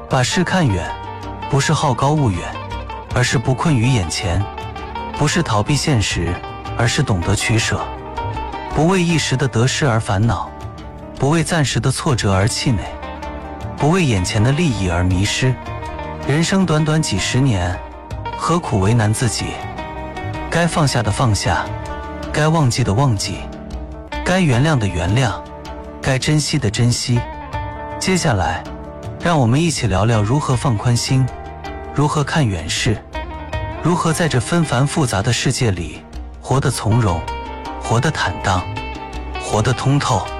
把事看远，不是好高骛远，而是不困于眼前；不是逃避现实，而是懂得取舍；不为一时的得失而烦恼，不为暂时的挫折而气馁，不为眼前的利益而迷失。人生短短几十年，何苦为难自己？该放下的放下，该忘记的忘记，该原谅的原谅，该珍惜的珍惜。接下来让我们一起聊聊如何放宽心，如何看远视，如何在这纷繁复杂的世界里活得从容，活得坦荡，活得通透。